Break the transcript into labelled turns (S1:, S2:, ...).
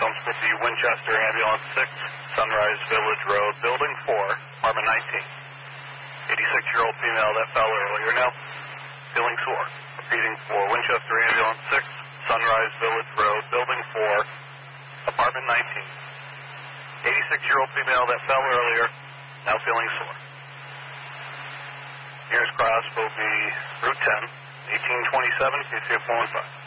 S1: Constable B, Winchester, Ambulance 6, Sunrise Village Road, Building 4, Apartment 19. 86-year-old female that fell earlier, now feeling sore. Repeating for Winchester, Ambulance 6, Sunrise Village Road, Building 4, Apartment 19. 86-year-old female that fell earlier, now feeling sore. Nearest cross will be Route 10, 1827, KCF 415.